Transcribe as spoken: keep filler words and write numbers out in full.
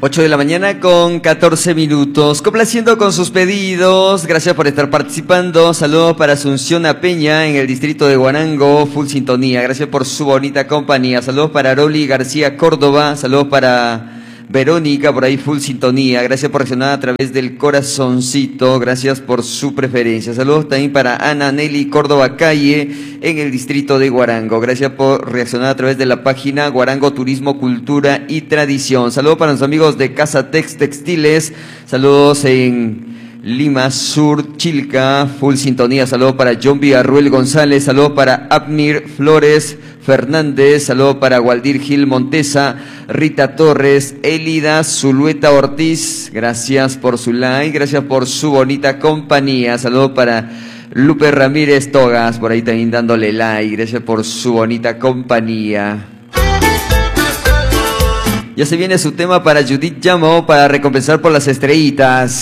ocho de la mañana con catorce minutos. Complaciendo con sus pedidos. Gracias por estar participando. Saludos para Asunción Peña en el distrito de Huarango. Full sintonía. Gracias por su bonita compañía. Saludos para Aroli García Córdoba. Saludos para Verónica, por ahí full sintonía. Gracias por reaccionar a través del corazoncito. Gracias por su preferencia. Saludos también para Ana Nelly Córdoba Calle en el distrito de Huarango. Gracias por reaccionar a través de la página Huarango Turismo, Cultura y Tradición. Saludos para los amigos de Casa Tex Textiles. Saludos en Lima Sur, Chilca, full sintonía. Saludos para John Villarruel González. Saludos para Abnir Flores Fernández. Saludos para Waldir Gil Montesa, Rita Torres, Elida Zulueta Ortiz. Gracias por su like, gracias por su bonita compañía. Saludos para Lupe Ramírez Togas, por ahí también dándole like. Gracias por su bonita compañía. Ya se viene su tema para Judith Llamo, para recompensar por las estrellitas.